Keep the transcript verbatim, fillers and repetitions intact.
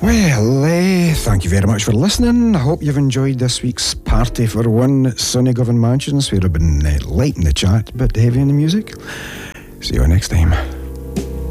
Well, uh, thank you very much for listening. I hope you've enjoyed this week's Party for One at Sunny Govan Mansions, where I've been uh, light in the chat, but heavy in the music. See you next time.